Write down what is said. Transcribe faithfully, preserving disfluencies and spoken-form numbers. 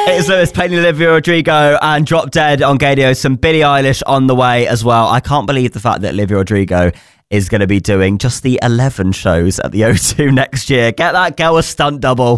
It's Lewis Penny, Olivia Rodrigo, and Drop Dead on Gadio. Some Billie Eilish on the way as well. I can't believe the fact that Olivia Rodrigo is going to be doing just the eleven shows at the O two next year. Get that girl a stunt double.